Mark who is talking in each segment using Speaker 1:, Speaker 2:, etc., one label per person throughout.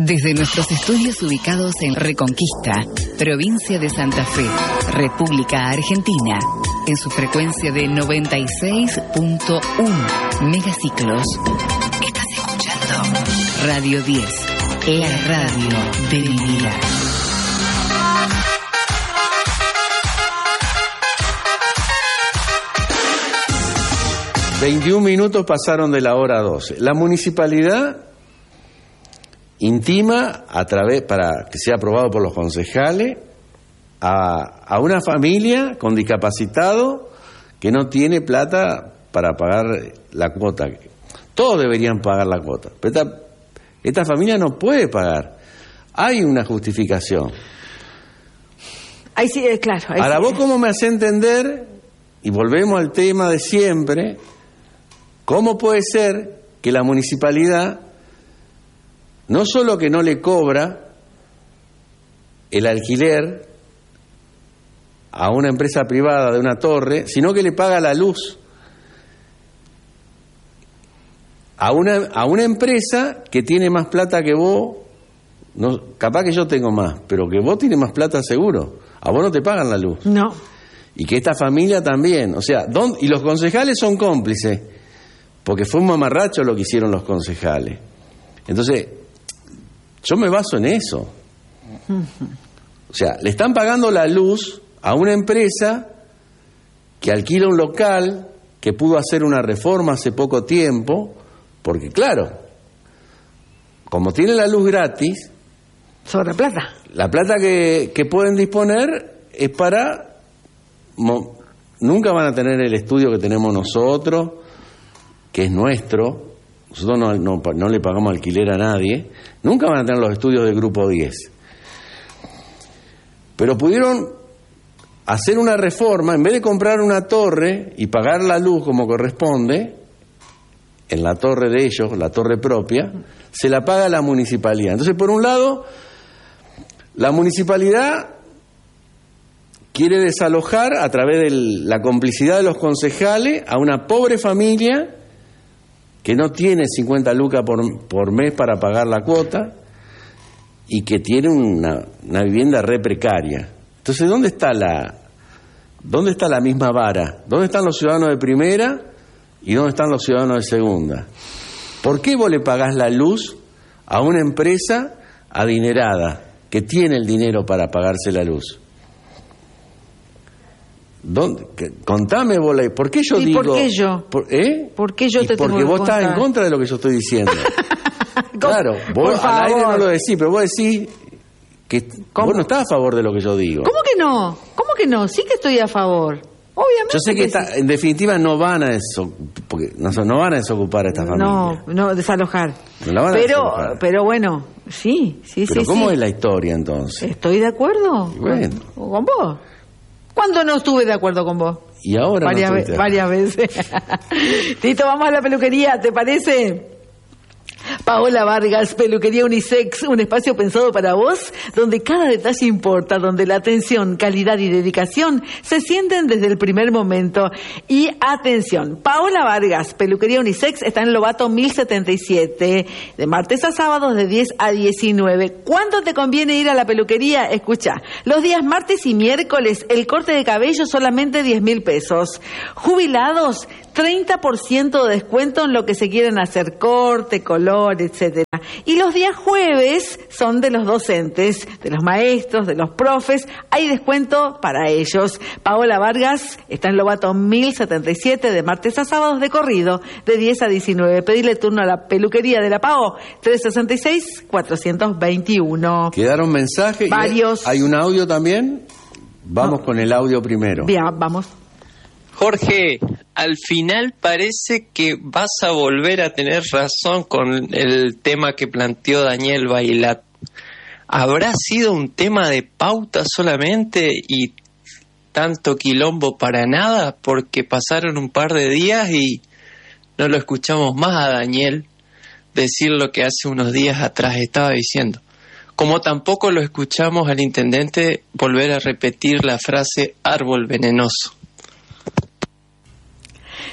Speaker 1: Desde nuestros estudios ubicados en Reconquista, provincia de Santa Fe, República Argentina, en su frecuencia de 96.1 megaciclos, estás escuchando Radio 10, la radio de mi vida.
Speaker 2: ...21 pasaron de la hora 12. La municipalidad intima, a través, para que sea aprobado por los concejales, a una familia con discapacitado que no tiene plata para pagar la cuota. Todos deberían pagar la cuota, pero esta familia no puede pagar. Hay una justificación.
Speaker 3: Ahí sí, claro. Ahí
Speaker 2: ahora,
Speaker 3: sí.
Speaker 2: vos cómo me hacés entender, y volvemos al tema de siempre, ¿cómo puede ser que la municipalidad no solo que no le cobra el alquiler a una empresa privada de una torre, sino que le paga la luz a una empresa que tiene más plata que vos? No, capaz que yo tengo más, pero que vos tienes más plata seguro. A vos no te pagan la luz.
Speaker 3: No.
Speaker 2: Y que esta familia también. O sea, y los concejales son cómplices, porque fue un mamarracho lo que hicieron los concejales. Entonces, yo me baso en eso. O sea, le están pagando la luz a una empresa que alquila un local, que pudo hacer una reforma hace poco tiempo, porque claro, como tiene la luz gratis,
Speaker 3: Sobra plata.
Speaker 2: la plata que pueden disponer es para... nunca van a tener el estudio que tenemos nosotros, que es nuestro. Nosotros no le pagamos alquiler a nadie. Nunca van a tener los estudios del Grupo 10. Pero pudieron hacer una reforma, en vez de comprar una torre y pagar la luz como corresponde, en la torre de ellos, la torre propia, se la paga la municipalidad. Entonces, por un lado, la municipalidad quiere desalojar a través de la complicidad de los concejales a una pobre familia que no tiene 50 lucas por mes para pagar la cuota y que tiene una vivienda re precaria. Entonces, ¿dónde está la misma vara? ¿Dónde están los ciudadanos de primera y dónde están los ciudadanos de segunda? ¿Por qué vos le pagás la luz a una empresa adinerada que tiene el dinero para pagarse la luz? Contame vos, ¿por qué yo digo?
Speaker 3: ¿Por qué yo? ¿Por qué yo te tengo que contar?
Speaker 2: Porque vos estás en contra de lo que yo estoy diciendo. Claro, vos al aire no lo decís, pero vos decís que vos no estás a favor de lo que yo digo.
Speaker 3: ¿Cómo que no? ¿Cómo que no? Sí que estoy a favor. Obviamente.
Speaker 2: Yo sé que en definitiva no van a desocupar a esta familia.
Speaker 3: No, desalojar.
Speaker 2: No la van a desalojar.
Speaker 3: Pero bueno, sí.
Speaker 2: Pero ¿cómo es la historia entonces?
Speaker 3: Estoy de acuerdo.
Speaker 2: Bueno.
Speaker 3: Con vos. ¿Cuándo no estuve de acuerdo con vos?
Speaker 2: Y ahora
Speaker 3: varias veces. Tito, vamos a la peluquería, ¿te parece? Paola Vargas, Peluquería Unisex, un espacio pensado para vos, donde cada detalle importa, donde la atención, calidad y dedicación se sienten desde el primer momento. Y atención, Paola Vargas, Peluquería Unisex, está en Lobato 1077, de martes a sábados de 10 a 19. ¿Cuándo te conviene ir a la peluquería? Escucha, los días martes y miércoles, el corte de cabello solamente 10.000 pesos. Jubilados, 30% de descuento en lo que se quieren hacer, corte, color, etcétera. Y los días jueves son de los docentes, de los maestros, de los profes, hay descuento para ellos. Paola Vargas está en Lobato 1077, de martes a sábados de corrido, de 10 a 19. Pedile turno a la peluquería de la PAO, 366-421.
Speaker 2: ¿Quedaron mensajes?
Speaker 3: Varios.
Speaker 2: ¿Hay un audio también? Vamos con el audio primero.
Speaker 3: Bien, vamos.
Speaker 4: Jorge, al final parece que vas a volver a tener razón con el tema que planteó Daniel Bailat. ¿Habrá sido un tema de pauta solamente y tanto quilombo para nada? Porque pasaron un par de días y no lo escuchamos más a Daniel decir lo que hace unos días atrás estaba diciendo. Como tampoco lo escuchamos al intendente volver a repetir la frase árbol venenoso.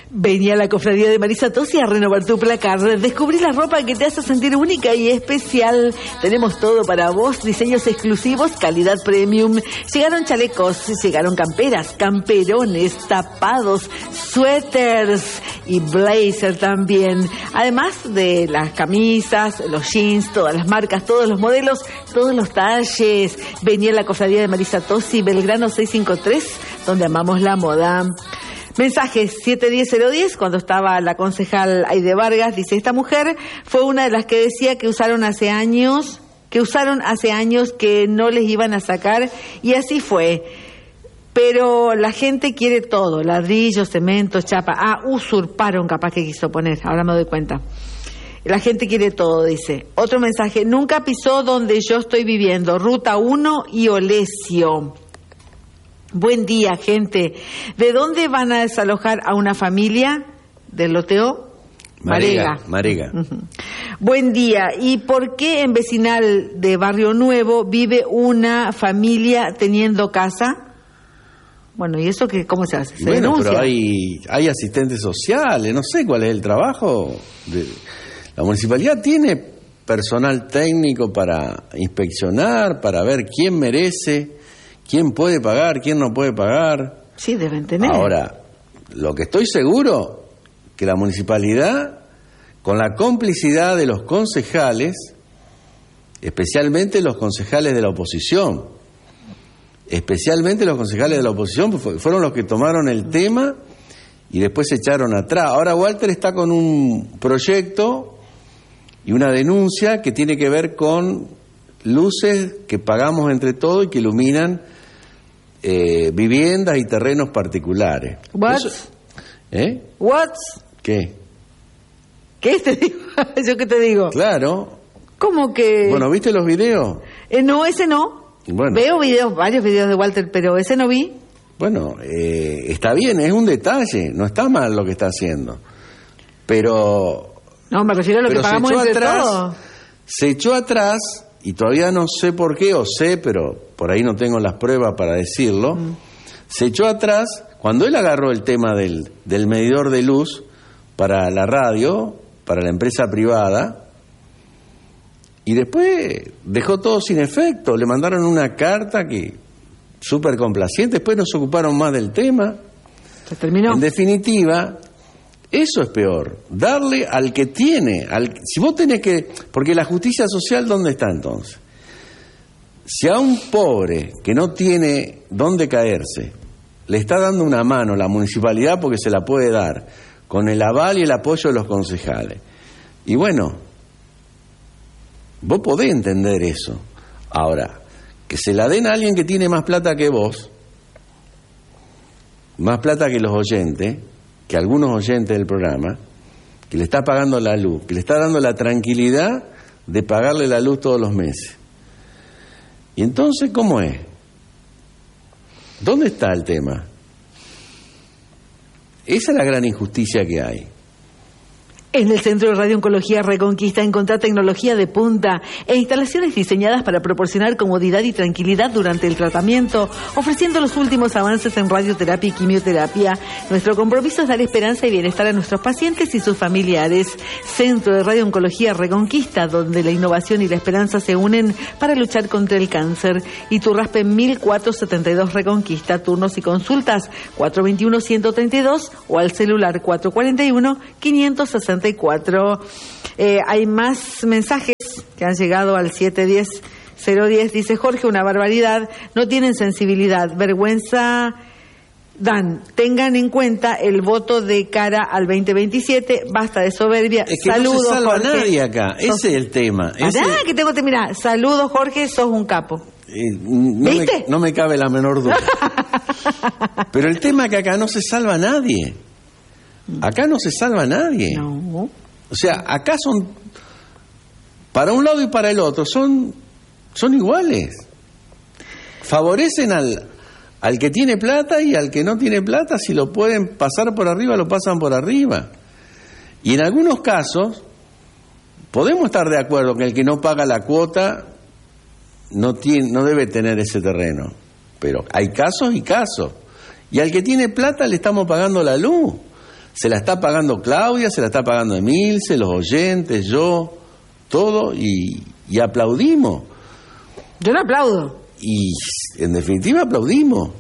Speaker 3: Vení a la cofradía de Marisa Tosi a renovar tu placar. Descubrí la ropa que te hace sentir única y especial. Tenemos todo para vos, diseños exclusivos, calidad premium. Llegaron chalecos, llegaron camperas, camperones, tapados, suéteres y blazer también. Además de las camisas, los jeans, todas las marcas, todos los modelos, todos los talles. Vení a la cofradía de Marisa Tosi, Belgrano 653, donde amamos la moda. Mensajes 710-010, cuando estaba la concejal Aide Vargas, dice: esta mujer fue una de las que decía que usaron hace años que no les iban a sacar, y así fue. Pero la gente quiere todo, ladrillos, cemento, chapa. Usurparon, capaz que quiso poner, ahora me doy cuenta. La gente quiere todo, dice. Otro mensaje: nunca pisó donde yo estoy viviendo, Ruta 1 y Olesio. Buen día, gente. ¿De dónde van a desalojar a una familia? ¿Del loteo? Marega. Uh-huh. Buen día. ¿Y por qué en Vecinal de Barrio Nuevo vive una familia teniendo casa? Bueno, ¿y eso qué, cómo se hace? ¿Se denuncia?
Speaker 2: Pero hay asistentes sociales, no sé cuál es el trabajo. La municipalidad tiene personal técnico para inspeccionar, para ver quién merece, quién puede pagar, quién no puede pagar.
Speaker 3: Sí, deben tener.
Speaker 2: Ahora, lo que estoy seguro, que la municipalidad, con la complicidad de los concejales, especialmente los concejales de la oposición, fueron los que tomaron el tema y después se echaron atrás. Ahora Walter está con un proyecto y una denuncia que tiene que ver con luces que pagamos entre todos y que iluminan viviendas y terrenos particulares.
Speaker 3: What? What?
Speaker 2: ¿Qué?
Speaker 3: ¿Qué te digo? ¿Yo qué te digo?
Speaker 2: Claro.
Speaker 3: ¿Cómo que?
Speaker 2: Bueno, ¿viste los videos?
Speaker 3: No, ese no.
Speaker 2: Bueno.
Speaker 3: Veo varios videos de Walter, pero ese no vi.
Speaker 2: Bueno, está bien, es un detalle, no está mal lo que está haciendo. Pero...
Speaker 3: No, me refiero a lo que pagamos entre todos.
Speaker 2: Se echó atrás, y todavía no sé por qué, o sé, pero por ahí no tengo las pruebas para decirlo. Se echó atrás cuando él agarró el tema del medidor de luz para la radio, para la empresa privada, y después dejó todo sin efecto. Le mandaron una carta que súper complaciente, después no se ocuparon más del tema.
Speaker 3: Se terminó.
Speaker 2: En definitiva, eso es peor, darle al que tiene, si vos tenés que, porque la justicia social, ¿dónde está entonces? Si a un pobre que no tiene dónde caerse, le está dando una mano la municipalidad porque se la puede dar, con el aval y el apoyo de los concejales, y bueno, vos podés entender eso. Ahora, que se la den a alguien que tiene más plata que vos, más plata que los oyentes, que algunos oyentes del programa, que le está pagando la luz, que le está dando la tranquilidad de pagarle la luz todos los meses. Y entonces, ¿cómo es? ¿Dónde está el tema? Esa es la gran injusticia que hay.
Speaker 3: En el Centro de Radiooncología Reconquista encontrá tecnología de punta e instalaciones diseñadas para proporcionar comodidad y tranquilidad durante el tratamiento, ofreciendo los últimos avances en radioterapia y quimioterapia. Nuestro compromiso es dar esperanza y bienestar a nuestros pacientes y sus familiares. Centro de Radiooncología Reconquista, donde la innovación y la esperanza se unen para luchar contra el cáncer. Iturraspe 1472 Reconquista. Turnos y consultas 421-132 o al celular 441-564. Hay más mensajes que han llegado al 710-010. Dice Jorge: una barbaridad, no tienen sensibilidad, vergüenza dan. Tengan en cuenta el voto de cara al 2027, basta de soberbia.
Speaker 2: Es que
Speaker 3: saludos,
Speaker 2: no se salva
Speaker 3: Jorge.
Speaker 2: Nadie acá, ese es el tema.
Speaker 3: Que tengo que terminar. Saludos, Jorge, sos un capo. ¿Viste?
Speaker 2: No me cabe la menor duda. Pero el tema es que acá no se salva nadie. Acá no se salva nadie.
Speaker 3: No.
Speaker 2: O sea, acá son, para un lado y para el otro, son iguales. Favorecen al que tiene plata, y al que no tiene plata, si lo pueden pasar por arriba, lo pasan por arriba. Y en algunos casos, podemos estar de acuerdo que el que no paga la cuota no debe tener ese terreno. Pero hay casos y casos. Y al que tiene plata le estamos pagando la luz. Se la está pagando Claudia, se la está pagando Emilce, los oyentes, yo, todo, y aplaudimos.
Speaker 3: Yo no aplaudo.
Speaker 2: Y en definitiva aplaudimos.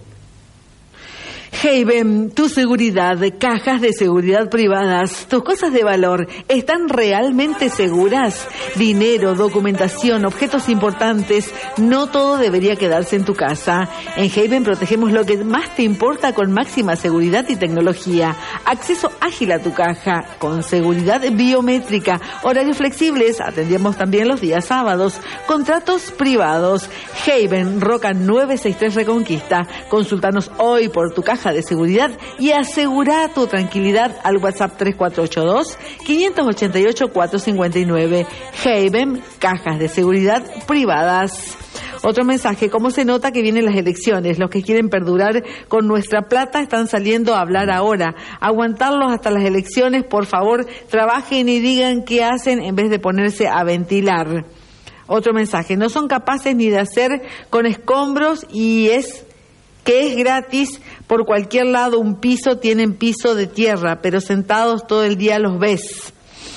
Speaker 3: Haven, tu seguridad, cajas de seguridad privadas, tus cosas de valor, ¿están realmente seguras? Dinero, documentación, objetos importantes, no todo debería quedarse en tu casa. En Haven protegemos lo que más te importa con máxima seguridad y tecnología. Acceso ágil a tu caja, con seguridad biométrica, horarios flexibles, atendemos también los días sábados, contratos privados. Haven, Roca 963 Reconquista. Consultanos hoy por tu caja de seguridad y asegura tu tranquilidad al WhatsApp 3482-588-459. Haven, cajas de seguridad privadas. Otro mensaje, ¿cómo se nota que vienen las elecciones? Los que quieren perdurar con nuestra plata están saliendo a hablar ahora. Aguantarlos hasta las elecciones, por favor, trabajen y digan qué hacen en vez de ponerse a ventilar. Otro mensaje, no son capaces ni de hacer con escombros y es gratis por cualquier lado un piso, tienen piso de tierra, pero sentados todo el día los ves.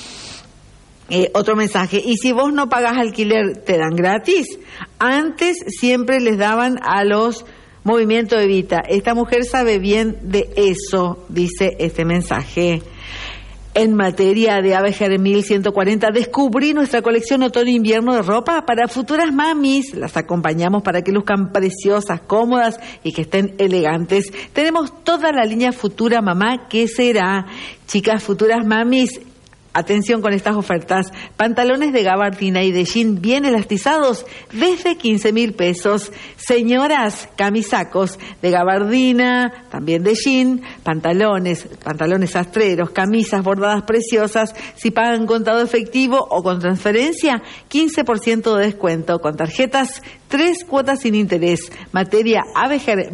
Speaker 3: Otro mensaje, y si vos no pagás alquiler, ¿te dan gratis? Antes siempre les daban a los Movimiento Evita. Esta mujer sabe bien de eso, dice este mensaje. En materia de Abeger 1140, descubrí nuestra colección otoño-invierno de ropa para futuras mamis. Las acompañamos para que luzcan preciosas, cómodas y que estén elegantes. Tenemos toda la línea Futura Mamá, ¿qué será? Chicas, futuras mamis, atención con estas ofertas. Pantalones de gabardina y de jean bien elastizados desde 15.000 pesos. Señoras, camisacos de gabardina, también de jean, pantalones sastreros, camisas bordadas preciosas. Si pagan contado efectivo o con transferencia, 15% de descuento. Con tarjetas, 3 cuotas sin interés. Materia Abeger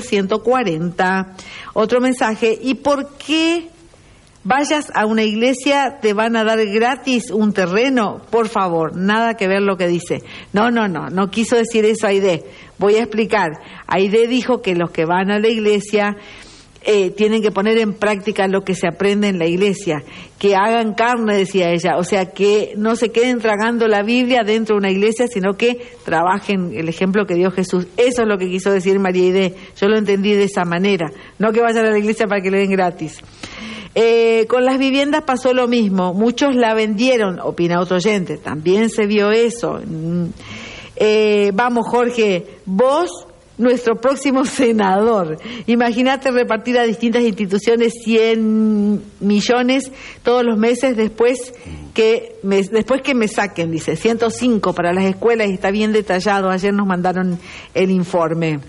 Speaker 3: 1140. Otro mensaje, ¿y por qué vayas a una iglesia, te van a dar gratis un terreno? Por favor, nada que ver lo que dice. No quiso decir eso Aide. Voy a explicar. Aide dijo que los que van a la iglesia tienen que poner en práctica lo que se aprende en la iglesia, que hagan carne, decía ella, o sea, que no se queden tragando la Biblia dentro de una iglesia, sino que trabajen el ejemplo que dio Jesús. Eso es lo que quiso decir María Aide. Yo lo entendí de esa manera, no que vayan a la iglesia para que le den gratis. Con las viviendas pasó lo mismo, muchos la vendieron, opina otro oyente, también se vio eso. Vamos, Jorge, vos, nuestro próximo senador, imagínate repartir a distintas instituciones 100 millones todos los meses después que me saquen, dice, 105 para las escuelas y está bien detallado, ayer nos mandaron el informe.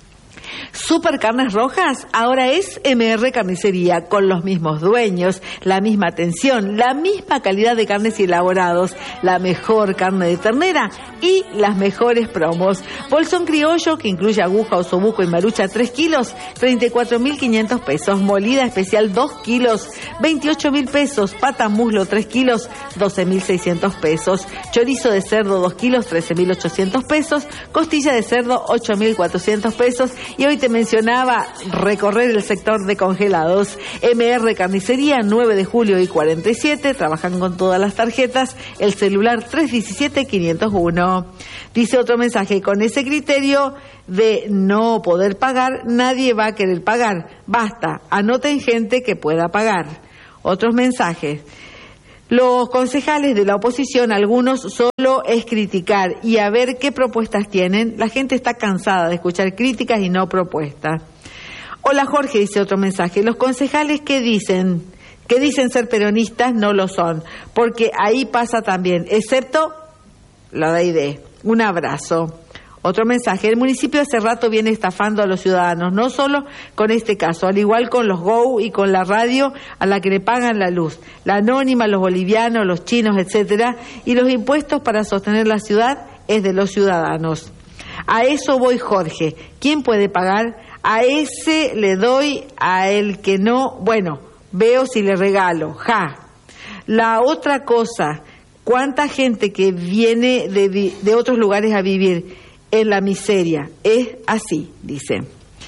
Speaker 3: Super Carnes Rojas ahora es MR Carnicería, con los mismos dueños, la misma atención, la misma calidad de carnes y elaborados, la mejor carne de ternera y las mejores promos. Bolsón criollo, que incluye aguja, osobuco y marucha 3 kilos, 34.500 pesos. Molida especial 2 kilos, 28.000 pesos. Pata muslo 3 kilos, 12.600 pesos. Chorizo de cerdo 2 kilos, 13.800 pesos. Costilla de cerdo 8.400 pesos. Y hoy te mencionaba recorrer el sector de congelados. MR Carnicería, 9 de julio y 47, trabajan con todas las tarjetas, el celular 317-501. Dice otro mensaje, con ese criterio de no poder pagar, nadie va a querer pagar. Basta, anoten gente que pueda pagar. Otros mensajes. Los concejales de la oposición, algunos solo es criticar y a ver qué propuestas tienen. La gente está cansada de escuchar críticas y no propuestas. Hola Jorge, dice otro mensaje. Los concejales que dicen ser peronistas no lo son, porque ahí pasa también, excepto la de ID. Un abrazo. Otro mensaje, el municipio hace rato viene estafando a los ciudadanos, no solo con este caso, al igual con los GO y con la radio a la que le pagan la luz, la anónima, los bolivianos, los chinos, etcétera, y los impuestos para sostener la ciudad es de los ciudadanos. A eso voy, Jorge. ¿Quién puede pagar? A ese le doy, a el que no, bueno, veo si le regalo, ja. La otra cosa, ¿cuánta gente que viene de otros lugares a vivir en la miseria? Es así, dice.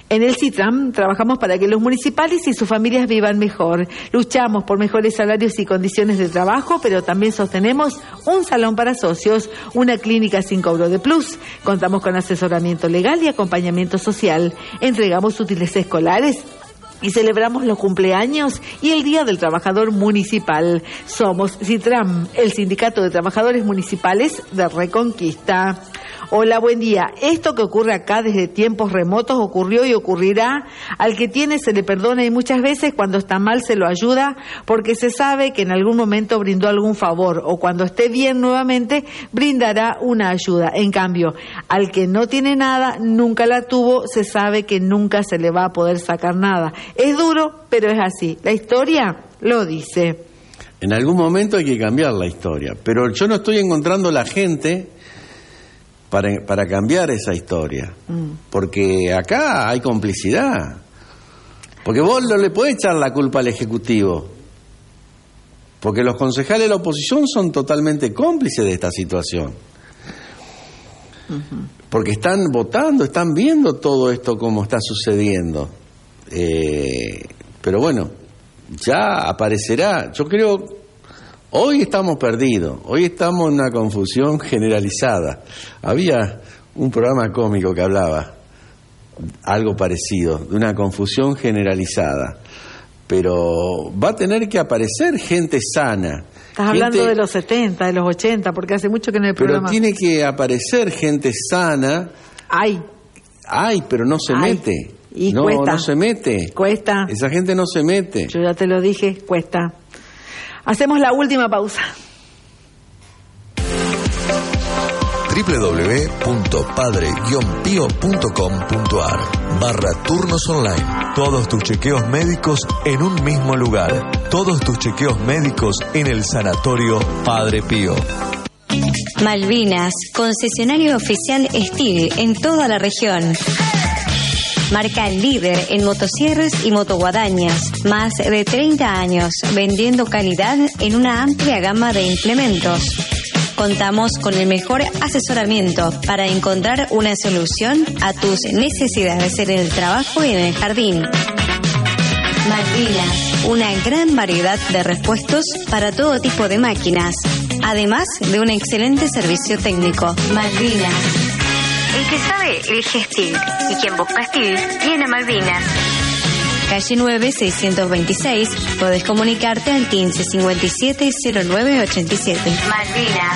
Speaker 3: En el Citram trabajamos para que los municipales y sus familias vivan mejor. Luchamos por mejores salarios y condiciones de trabajo, pero también sostenemos un salón para socios, una clínica sin cobro de plus. Contamos con asesoramiento legal y acompañamiento social. Entregamos útiles escolares y celebramos los cumpleaños y el Día del Trabajador Municipal. Somos Citram, el Sindicato de Trabajadores Municipales de Reconquista. Hola, buen día. Esto que ocurre acá desde tiempos remotos ocurrió y ocurrirá. Al que tiene se le perdona y muchas veces cuando está mal se lo ayuda porque se sabe que en algún momento brindó algún favor o cuando esté bien nuevamente brindará una ayuda. En cambio, al que no tiene nada, nunca la tuvo, se sabe que nunca se le va a poder sacar nada. Es duro, pero es así. La historia lo dice.
Speaker 2: En algún momento hay que cambiar la historia, pero yo no estoy encontrando la gente para cambiar esa historia, porque acá hay complicidad, porque vos no le podés echar la culpa al Ejecutivo, porque los concejales de la oposición son totalmente cómplices de esta situación, porque están votando, están viendo todo esto como está sucediendo, pero bueno, ya aparecerá. Yo creo. Hoy estamos perdidos, hoy estamos en una confusión generalizada. Había un programa cómico que hablaba algo parecido, de una confusión generalizada, pero va a tener que aparecer gente sana.
Speaker 3: Estás hablando de los 70, de los 80, porque hace mucho que no hay programa.
Speaker 2: Pero tiene que aparecer gente sana. Hay, pero no se mete.
Speaker 3: Y cuesta.
Speaker 2: No se mete.
Speaker 3: Cuesta.
Speaker 2: Esa gente no se mete.
Speaker 3: Yo ya te lo dije, cuesta. Hacemos la última pausa.
Speaker 5: www.padre-pio.com.ar/turnos online. Todos tus chequeos médicos en un mismo lugar. Todos tus chequeos médicos en el Sanatorio Padre Pío.
Speaker 6: Malvinas, concesionario oficial Steel en toda la región. Marca líder en motosierras y motoguadañas. Más de 30 años vendiendo calidad en una amplia gama de implementos. Contamos con el mejor asesoramiento para encontrar una solución a tus necesidades en el trabajo y en el jardín. Malvinas, una gran variedad de repuestos para todo tipo de máquinas, además de un excelente servicio técnico. Malvinas. El que sabe elige Steel y quien busca Steel viene a Malvinas. Calle 9, 626. Podés comunicarte al 1557 0987. Malvinas.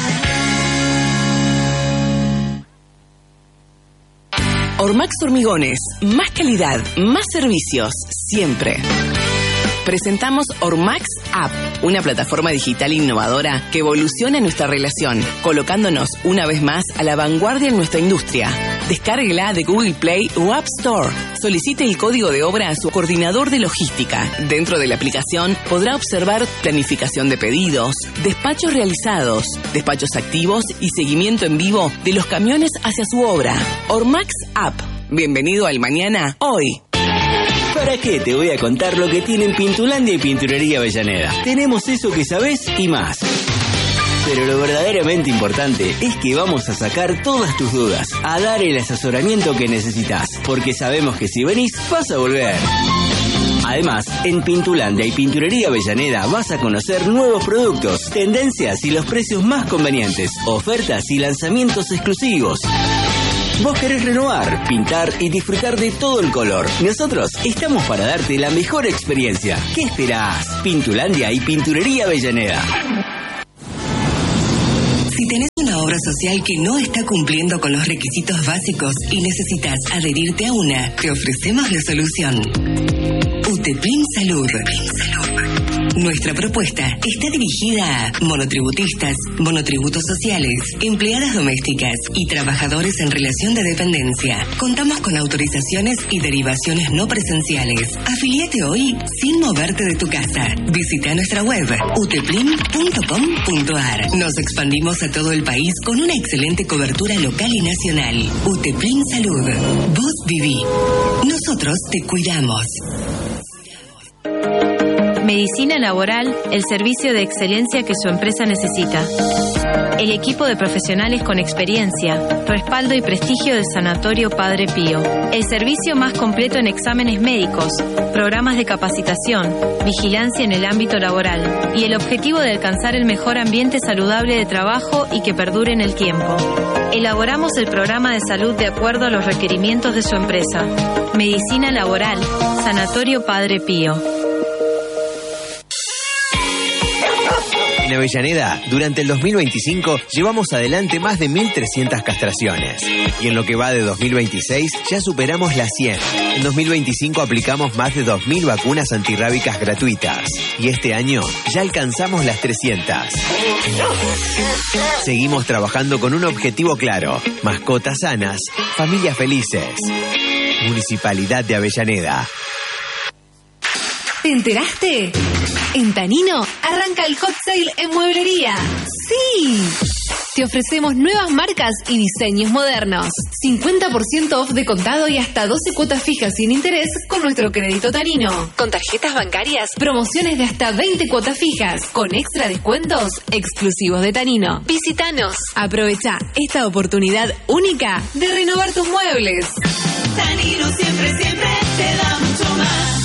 Speaker 7: Ormax Hormigones, más calidad, más servicios, siempre. Presentamos Ormax App, una plataforma digital innovadora que evoluciona nuestra relación, colocándonos una vez más a la vanguardia en nuestra industria. Descárguela de Google Play o App Store. Solicite el código de obra a su coordinador de logística. Dentro de la aplicación podrá observar planificación de pedidos, despachos realizados, despachos activos y seguimiento en vivo de los camiones hacia su obra. Ormax App. Bienvenido al mañana, hoy.
Speaker 8: ¿Para qué te voy a contar lo que tienen Pintulandia y Pinturería Avellaneda? Tenemos eso que sabés y más. Pero lo verdaderamente importante es que vamos a sacar todas tus dudas, a dar el asesoramiento que necesitas, porque sabemos que si venís vas a volver. Además, en Pintulandia y Pinturería Avellaneda vas a conocer nuevos productos, tendencias y los precios más convenientes, ofertas y lanzamientos exclusivos. Vos querés renovar, pintar y disfrutar de todo el color. Nosotros estamos para darte la mejor experiencia. ¿Qué esperás? Pintulandia y Pinturería Avellaneda.
Speaker 9: Si tenés una obra social que no está cumpliendo con los requisitos básicos y necesitas adherirte a una, te ofrecemos la solución. UTEPLIN Salud. Nuestra propuesta está dirigida a monotributistas, monotributos sociales, empleadas domésticas y trabajadores en relación de dependencia. Contamos con autorizaciones y derivaciones no presenciales. Afiliate hoy sin moverte de tu casa. Visita nuestra web uteplin.com.ar. Nos expandimos a todo el país con una excelente cobertura local y nacional. UTEPLIN Salud. Vos viví. Nosotros te cuidamos.
Speaker 10: Medicina laboral, el servicio de excelencia que su empresa necesita. El equipo de profesionales con experiencia, respaldo y prestigio del Sanatorio Padre Pío. El servicio más completo en exámenes médicos, programas de capacitación, vigilancia en el ámbito laboral y el objetivo de alcanzar el mejor ambiente saludable de trabajo y que perdure en el tiempo. Elaboramos el programa de salud de acuerdo a los requerimientos de su empresa. Medicina laboral, Sanatorio Padre Pío.
Speaker 11: En Avellaneda, durante el 2025, llevamos adelante más de 1.300 castraciones. Y en lo que va de 2026, ya superamos las 100. En 2025 aplicamos más de 2.000 vacunas antirrábicas gratuitas. Y este año, ya alcanzamos las 300. Seguimos trabajando con un objetivo claro: mascotas sanas, familias felices. Municipalidad de Avellaneda.
Speaker 12: ¿Te enteraste? En Tanino arranca el hot sale en mueblería. ¡Sí! Te ofrecemos nuevas marcas y diseños modernos. 50% off de contado y hasta 12 cuotas fijas sin interés con nuestro crédito Tanino. Con tarjetas bancarias, promociones de hasta 20 cuotas fijas, con extra descuentos exclusivos de Tanino. Visítanos. Aprovecha esta oportunidad única de renovar tus muebles.
Speaker 9: Tanino siempre te da mucho más.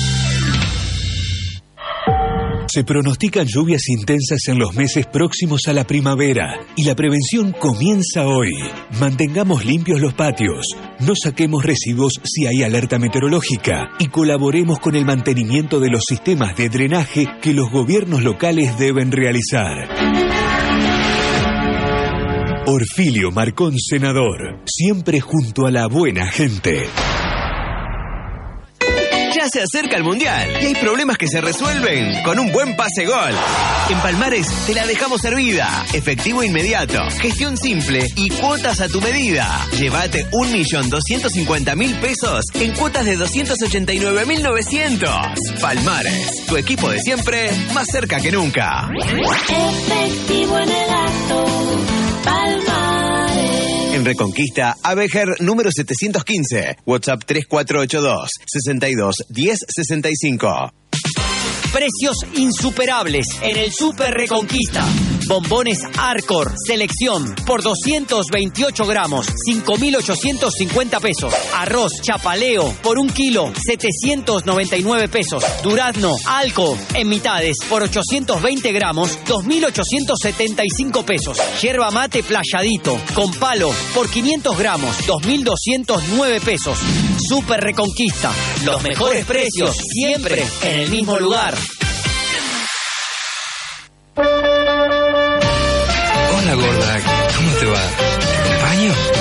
Speaker 13: Se pronostican lluvias intensas en los meses próximos a la primavera y la prevención comienza hoy. Mantengamos limpios los patios, no saquemos residuos si hay alerta meteorológica y colaboremos con el mantenimiento de los sistemas de drenaje que los gobiernos locales deben realizar. Orfilio Marcón, senador, siempre junto a la buena gente.
Speaker 11: Ya se acerca el Mundial y hay problemas que se resuelven con un buen pase gol. En Palmares te la dejamos servida. Efectivo inmediato, gestión simple y cuotas a tu medida. Llévate 1.250.000 pesos en cuotas de 289.900. Palmares, tu equipo de siempre, más cerca que nunca.
Speaker 9: Efectivo en el acto, Palmares.
Speaker 11: En Reconquista, Abejer número 715. WhatsApp 3482 62 10 65.
Speaker 14: Precios insuperables en el Super Reconquista. Bombones Arcor, selección, por 228 gramos, 5.850 pesos. Arroz Chapaleo, por 1 kilo, 799 pesos. Durazno Alco, en mitades, por 820 gramos, 2.875 pesos. Yerba mate Playadito, con palo, por 500 gramos, 2.209 pesos. Super Reconquista, los mejores precios, siempre en el mismo lugar.
Speaker 15: Hola gorda, ¿cómo te va? ¿Te acompaño?